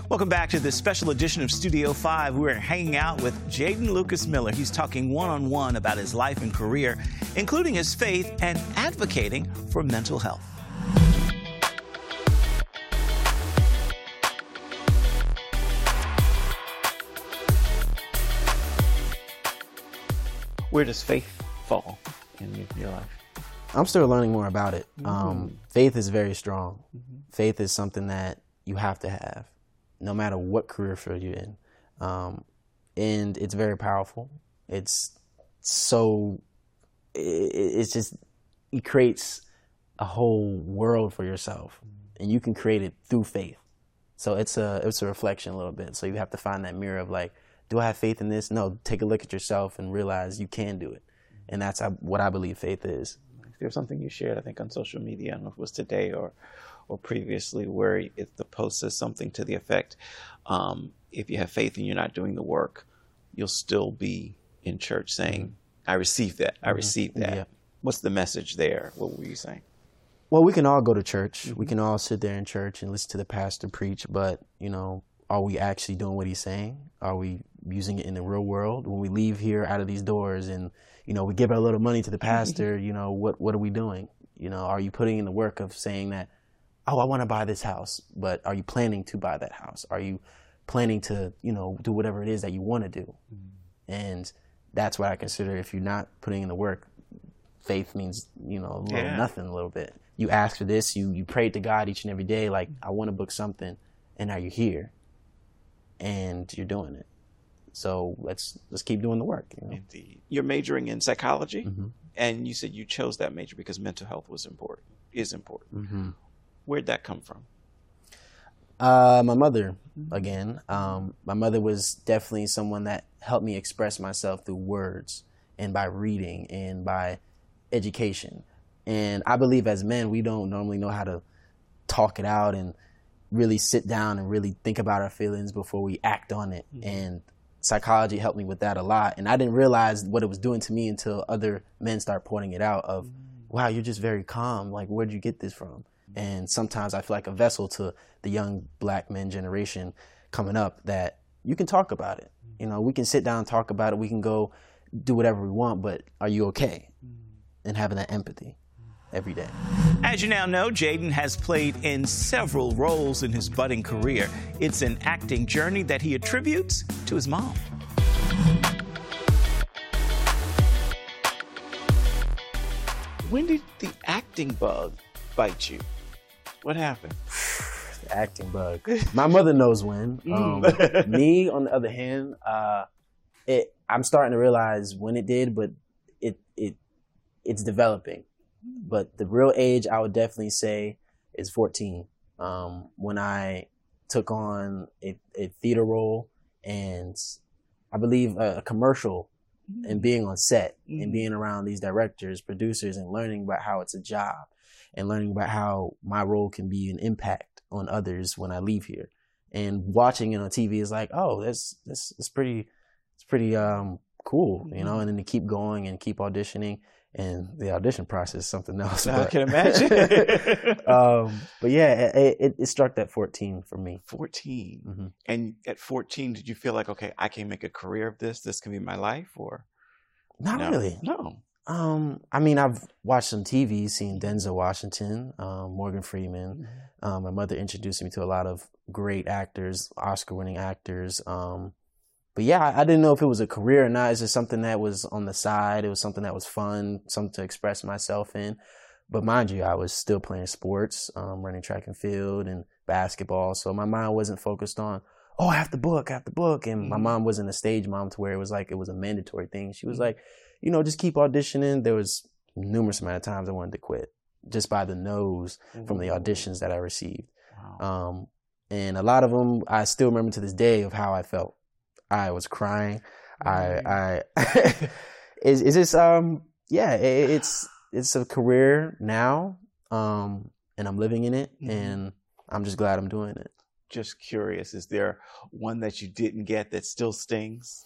Welcome back to this special edition of Studio 5. We're hanging out with Jaden Lucas Miller. He's talking one-on-one about his life and career, including his faith and advocating for mental health. Where does faith fall in your life? I'm still learning more about it. Faith is very strong. Faith is something that you have to have, no matter what career field you're in. And it's very powerful. It creates a whole world for yourself, and you can create it through faith. So it's a reflection a little bit. So you have to find that mirror of like, do I have faith in this? No, take a look at yourself and realize you can do it. And that's what I believe faith is. There's something you shared, I think, on social media, I don't know if it was today or previously, where if the post says something to the effect, if you have faith and you're not doing the work, you'll still be in church saying, I received that, I received that. Yeah. What's the message there? What were you saying? Well, we can all go to church. We can all sit there in church and listen to the pastor preach, but, you know, are we actually doing what he's saying? Are we using it in the real world? When we leave here out of these doors and, you know, we give a little money to the pastor, you know, what are we doing? You know, are you putting in the work of saying that, oh, I want to buy this house, but are you planning to buy that house? Are you planning to, you know, do whatever it is that you want to do? And that's what I consider, if you're not putting in the work, faith means, you know, nothing a little bit. You ask for this, you pray to God each and every day, like, I want to book something, and now you're here, and you're doing it. So let's keep doing the work. You know? Indeed. You're majoring in psychology, and you said you chose that major because mental health is important. Where'd that come from? My mother, again. My mother was definitely someone that helped me express myself through words and by reading and by education. And I believe as men, we don't normally know how to talk it out and really sit down and really think about our feelings before we act on it. And psychology helped me with that a lot. And I didn't realize what it was doing to me until other men start pointing it out of, wow, you're just very calm. Like, where'd you get this from? And sometimes I feel like a vessel to the young black men generation coming up that you can talk about it. You know, we can sit down and talk about it. We can go do whatever we want, but are you okay? And having that empathy every day. As you now know, Jaden has played in several roles in his budding career. It's an acting journey that he attributes to his mom. When did the acting bug bite you? What happened? The acting bug. My mother knows when. Me, on the other hand, I'm starting to realize when it did, but it's developing. But the real age, I would definitely say, is 14. When I took on a theater role and I believe a commercial, and being on set and being around these directors, producers, and learning about how it's a job and learning about how my role can be an impact on others when I leave here. And watching it on TV is like, oh, it's pretty cool, you know, and then to keep going and keep auditioning. And the audition process is something else. I can imagine. But yeah, it struck at 14 for me. 14. And at 14, did you feel like, okay, I can make a career of this? This can be my life? Or not really. No. I mean, I've watched some TV, seen Denzel Washington, Morgan Freeman. My mother introduced me to a lot of great actors, Oscar-winning actors. But yeah, I didn't know if it was a career or not. It's just something that was on the side. It was something that was fun, something to express myself in. But mind you, I was still playing sports, running track and field and basketball. So my mind wasn't focused on, oh, I have to book. And my mom wasn't a stage mom to where it was like it was a mandatory thing. She was like, you know, just keep auditioning. There was numerous amount of times I wanted to quit just by the no's from the auditions that I received. Wow. And a lot of them, I still remember to this day of how I felt. I was crying. It's a career now, and I'm living in it, and I'm just glad I'm doing it. Just curious, is there one that you didn't get that still stings?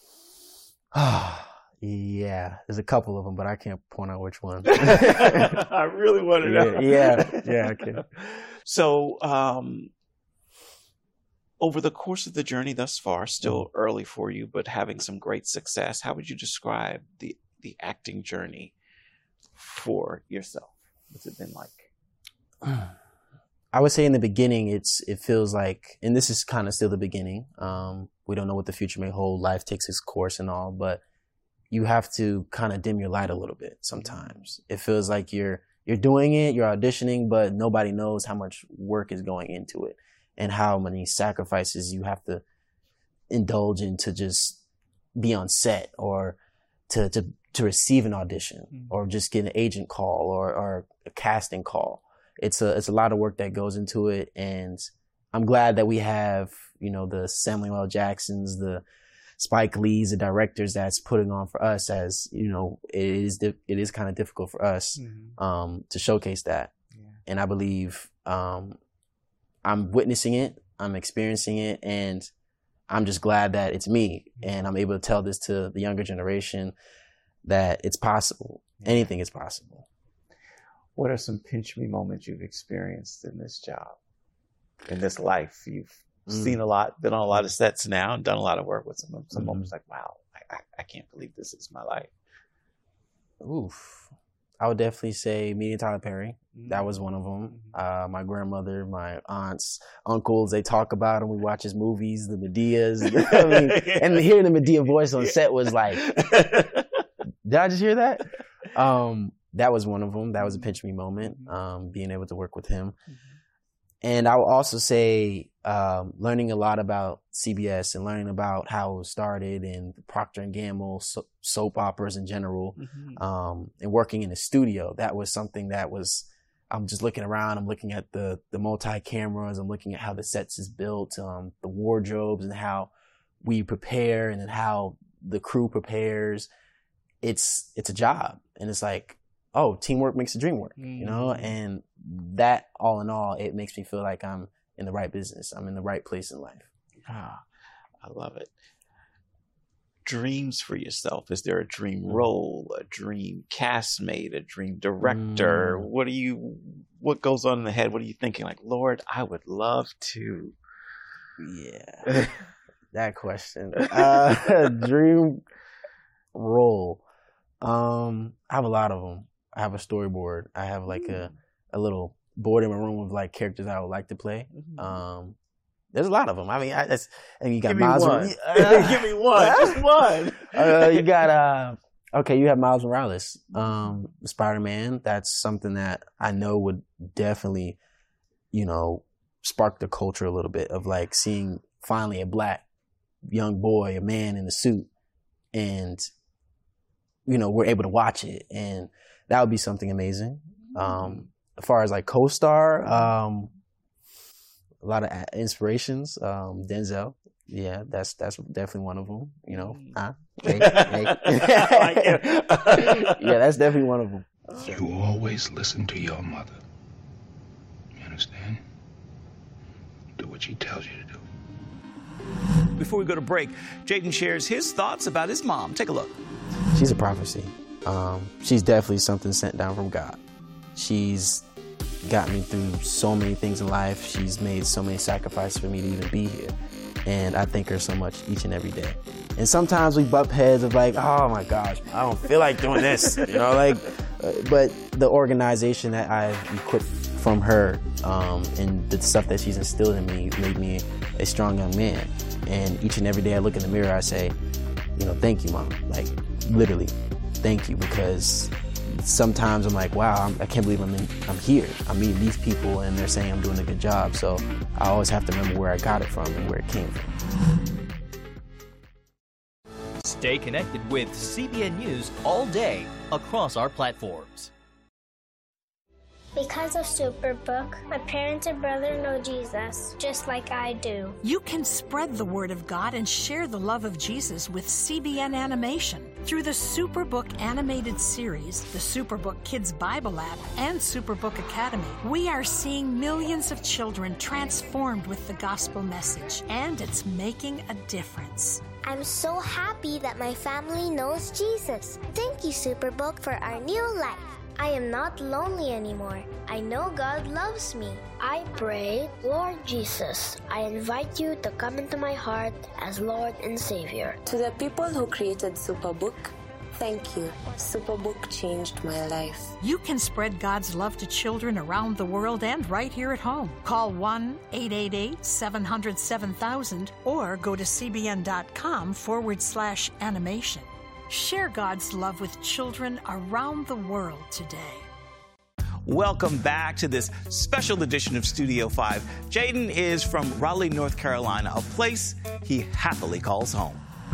Yeah, there's a couple of them, but I can't point out which one. I really want to know. Yeah, I can. So, over the course of the journey thus far, still early for you, but having some great success, how would you describe the acting journey for yourself? What's it been like? I would say in the beginning, it feels like, and this is kind of still the beginning. We don't know what the future may hold. Life takes its course and all, but you have to kind of dim your light a little bit sometimes. It feels like you're doing it, you're auditioning, but nobody knows how much work is going into it and how many sacrifices you have to indulge in to just be on set or to receive an audition or just get an agent call or a casting call. It's a lot of work that goes into it, and I'm glad that we have, the Samuel L. Jacksons, the Spike Lees, the directors that's putting on for us, as it is kind of difficult for us to showcase that. Yeah. And I believe I'm witnessing it, I'm experiencing it, and I'm just glad that it's me and I'm able to tell this to the younger generation that it's possible. Anything is possible. What are some pinch me moments you've experienced in this job, in this life? You've seen a lot, been on a lot of sets now, and done a lot of work with some moments like, wow, I can't believe this is my life. Oof. I would definitely say meeting Tyler Perry. That was one of them. My grandmother, my aunts, uncles, they talk about him. We watch his movies, the Medeas. And hearing the Medea voice on set was like, did I just hear that? That was one of them. That was a pinch me moment, being able to work with him. And I will also say learning a lot about CBS and learning about how it was started and Procter & Gamble, soap operas in general, and working in the studio. That was something that was, I'm just looking around, I'm looking at the multi-cameras, I'm looking at how the sets is built, the wardrobes and how we prepare and then how the crew prepares. It's a job, and it's like, oh, teamwork makes the dream work, and that all in all, it makes me feel like I'm in the right business. I'm in the right place in life. I love it. Dreams for yourself. Is there a dream role, a dream castmate, a dream director? What goes on in the head? What are you thinking? Like, Lord, I would love to. Yeah, that question. Dream role. I have a lot of them. I have a storyboard. I have like a little board in my room of like characters I would like to play. There's a lot of them. I mean, and you got Miles. Give me one. Just one. You got you have Miles Morales, Spider-Man. That's something that I know would definitely, spark the culture a little bit of like seeing finally a black young boy, a man in a suit, and we're able to watch it, and that would be something amazing. As far as like co-star, a lot of inspirations. Denzel, yeah, that's definitely one of them. Yeah, that's definitely one of them. You always listen to your mother. You understand? Do what she tells you to do. Before we go to break, Jaden shares his thoughts about his mom. Take a look. She's a prophecy. She's definitely something sent down from God. She's got me through so many things in life. She's made so many sacrifices for me to even be here. And I thank her so much each and every day. And sometimes we butt heads of like, oh my gosh, I don't feel like doing this. But the organization that I've equipped from her and the stuff that she's instilled in me made me a strong young man. And each and every day I look in the mirror, I say, thank you, Mom. Like, literally, thank you, because sometimes I'm like, wow, I can't believe I'm here. I'm meeting these people and they're saying I'm doing a good job. So I always have to remember where I got it from and where it came from. Stay connected with CBN News all day across our platforms. Because of Superbook, my parents and brother know Jesus just like I do. You can spread the word of God and share the love of Jesus with CBN Animation. Through the Superbook animated series, the Superbook Kids Bible app, and Superbook Academy, we are seeing millions of children transformed with the gospel message, and it's making a difference. I'm so happy that my family knows Jesus. Thank you, Superbook, for our new life. I am not lonely anymore. I know God loves me. I pray, Lord Jesus, I invite you to come into my heart as Lord and Savior. To the people who created Superbook, thank you. Superbook changed my life. You can spread God's love to children around the world and right here at home. Call 1-888-700-7000 or go to cbn.com/animation. Share God's love with children around the world today. Welcome back to this special edition of Studio 5. Jaden is from Raleigh, North Carolina, a place he happily calls home.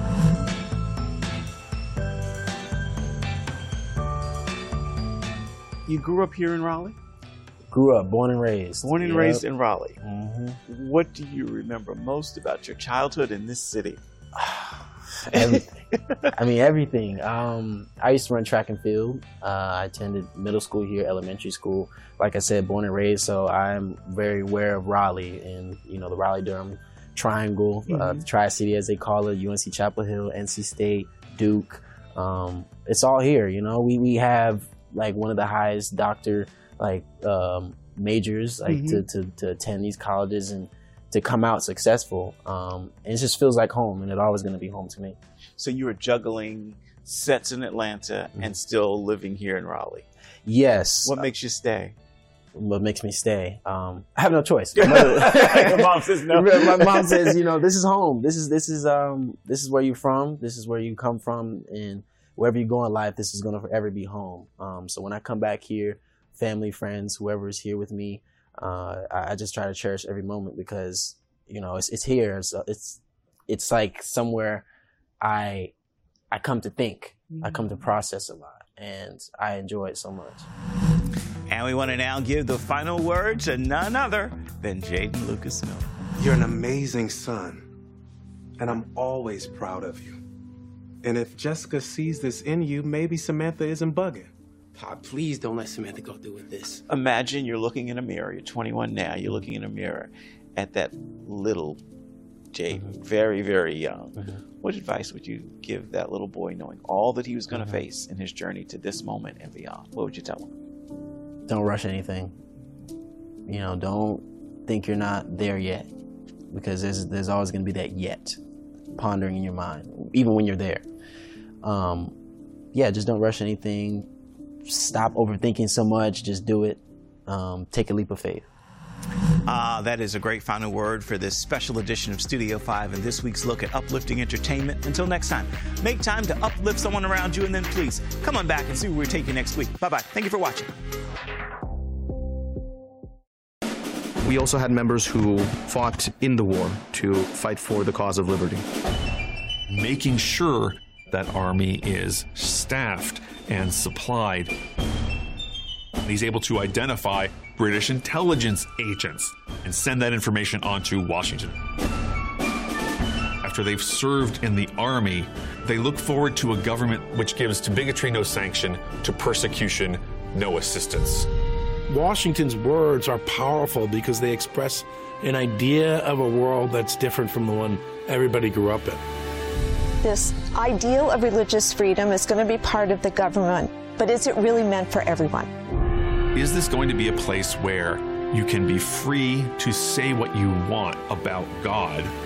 You grew up here in Raleigh? Grew up, born and raised. Born and raised in Raleigh. Mm-hmm. What do you remember most about your childhood in this city? Everything. I mean, everything. I used to run track and field. I attended middle school here, elementary school. Like I said, born and raised, so I'm very aware of Raleigh and, you know, the Raleigh-Durham Triangle, the Tri-City as they call it, UNC Chapel Hill, NC State, Duke. It's all here, you know. We have like one of the highest doctor majors to attend these colleges and to come out successful. And it just feels like home, and it's always going to be home to me. So you were juggling sets in Atlanta and still living here in Raleigh. Yes. What makes you stay? What makes me stay? I have no choice. Your mom says no. My mom says, you know, this is home. This is where you're from. This is where you come from, and wherever you go in life, this is going to forever be home. So when I come back here, family, friends, whoever is here with me, I just try to cherish every moment because, you know, it's here. So it's like somewhere I come to think. I come to process a lot, and I enjoy it so much. And we want to now give the final word to none other than Jaden Lucas Miller. You're an amazing son, and I'm always proud of you. And if Jessica sees this in you, maybe Samantha isn't bugging. Pop, please don't let Samantha go through with this. Imagine you're looking in a mirror. You're 21 now. You're looking in a mirror at that little Jaden, very, very young. What advice would you give that little boy knowing all that he was going to face in his journey to this moment and beyond? What would you tell him? Don't rush anything. You know, don't think you're not there yet, because there's always going to be that yet pondering in your mind, even when you're there. Just don't rush anything. Stop overthinking so much. Just do it. Take a leap of faith. That is a great final word for this special edition of Studio 5 and this week's look at uplifting entertainment. Until next time, make time to uplift someone around you, and then please come on back and see where we take you next week. Bye-bye. Thank you for watching. We also had members who fought in the war to fight for the cause of liberty. Making sure that Army is staffed and supplied. He's able to identify British intelligence agents and send that information on to Washington. After they've served in the Army, they look forward to a government which gives to bigotry no sanction, to persecution no assistance. Washington's words are powerful because they express an idea of a world that's different from the one everybody grew up in. This ideal of religious freedom is going to be part of the government, but is it really meant for everyone? Is this going to be a place where you can be free to say what you want about God